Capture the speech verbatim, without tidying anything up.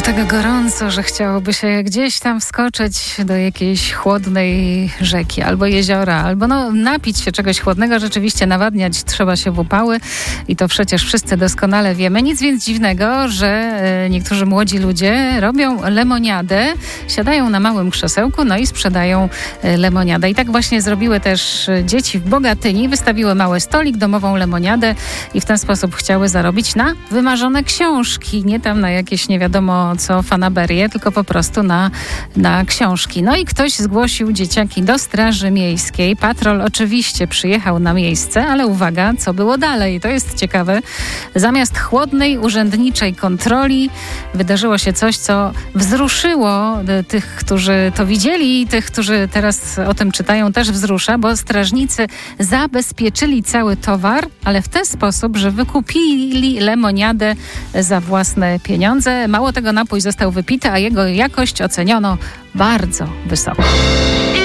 Było tego gorąco, że chciałoby się gdzieś tam wskoczyć do jakiejś chłodnej rzeki albo jeziora, albo no, napić się czegoś chłodnego. Rzeczywiście nawadniać trzeba się w upały i to przecież wszyscy doskonale wiemy. Nic więc dziwnego, że e, niektórzy młodzi ludzie robią lemoniadę, siadają na małym krzesełku, no i sprzedają e, lemoniadę. I tak właśnie zrobiły też dzieci w Bogatyni. Wystawiły mały stolik, domową lemoniadę i w ten sposób chciały zarobić na wymarzone książki. Nie tam na jakieś nie wiadomo co fanaberie, tylko po prostu na, na książki. No i ktoś zgłosił dzieciaki do Straży Miejskiej. Patrol oczywiście przyjechał na miejsce, ale uwaga, co było dalej? To jest ciekawe. Zamiast chłodnej, urzędniczej kontroli wydarzyło się coś, co wzruszyło tych, którzy to widzieli i tych, którzy teraz o tym czytają, też wzrusza, bo strażnicy zabezpieczyli cały towar, ale w ten sposób, że wykupili lemoniadę za własne pieniądze. Mało tego, napój został wypity, a jego jakość oceniono bardzo wysoko.